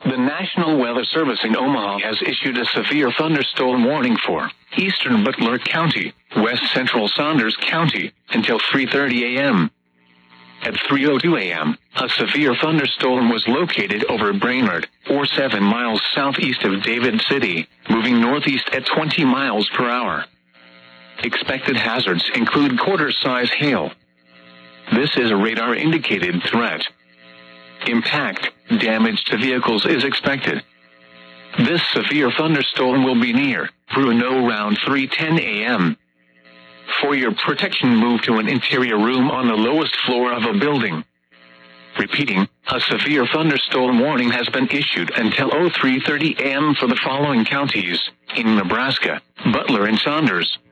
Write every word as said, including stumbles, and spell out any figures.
The National Weather Service in Omaha has issued a severe thunderstorm warning for eastern Butler County, west central Saunders County, until three thirty a m At three oh two a m, a severe thunderstorm was located over Brainerd, or seven miles southeast of David City, moving northeast at twenty miles per hour. Expected hazards include quarter-size hail. This is a radar-indicated threat. Impact, damage to vehicles is expected. This severe thunderstorm will be near Bruneau around three ten a m For your protection, move to an interior room on the lowest floor of a building. Repeating, a severe thunderstorm warning has been issued until three thirty a m for the following counties in Nebraska: Butler and Saunders.